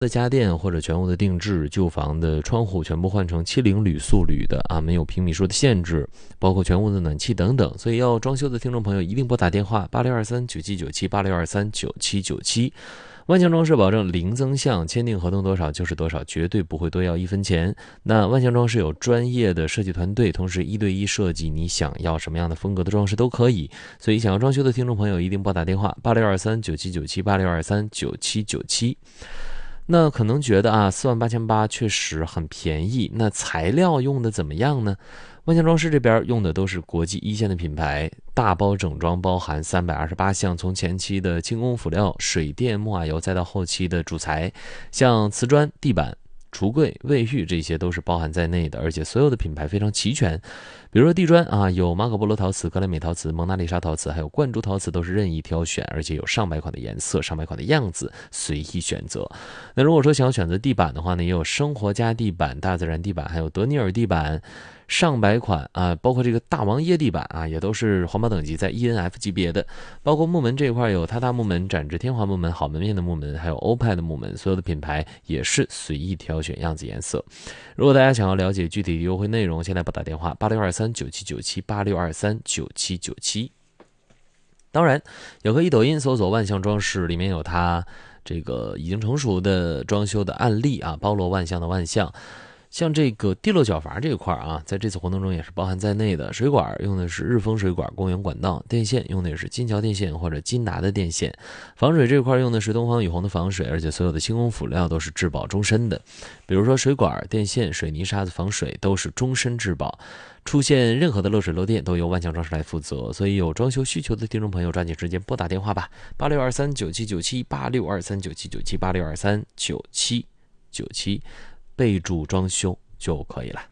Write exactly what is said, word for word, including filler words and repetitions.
的家电或者全屋的定制，旧房的窗户全部换成七零铝塑铝的啊，没有平米数的限制，包括全屋的暖气等等。所以要装修的听众朋友一定拨打电话八六二三九七九七八六二三九七九七。万象装饰保证零增项，签订合同多少就是多少，绝对不会多要一分钱。那万象装饰有专业的设计团队，同时一对一设计你想要什么样的风格的装饰都可以。所以想要装修的听众朋友一定拨打电话八六二三九七九七八六二三九七九七。那可能觉得啊，四万八千八确实很便宜，那材料用的怎么样呢？万象装饰这边用的都是国际一线的品牌，大包整装包含三百二十八项，从前期的轻工辅料、水电、木瓦油，再到后期的主材，像瓷砖、地板、橱柜、卫浴，这些都是包含在内的，而且所有的品牌非常齐全。比如说地砖啊，有马可波罗陶瓷、格莱美陶瓷、蒙娜丽莎陶瓷，还有灌注陶瓷，都是任意挑选，而且有上百款的颜色、上百款的样子，随意选择。那如果说想要选择地板的话呢，也有生活家地板、大自然地板，还有德尼尔地板，上百款啊，包括这个大王椰地板啊，也都是环保等级在 E N F 级别的。包括木门这一块有榻榻木门、展翅天华木门、好门面的木门，还有欧派的木门，所有的品牌也是随意挑选样子颜色。如果大家想要了解具体的优惠内容，先来拨打电话八六二三九七九七八六二三九七九七。当然，也可以抖音搜索万象装饰，里面有它这个已经成熟的装修的案例啊，包罗万象的万象。像这个地漏角阀这一块啊，在这次活动中也是包含在内的。水管用的是日丰水管公园管道，电线用的也是金桥电线或者金达的电线。防水这块用的是东方雨虹的防水，而且所有的轻工辅料都是质保终身的。比如说水管、电线、水泥沙子防水都是终身质保，出现任何的漏水漏电都由万象装饰来负责。所以有装修需求的听众朋友抓紧时间拨打电话吧，八六二三九七九七八六二三九七九七八六二三九七九七，备注装修就可以了。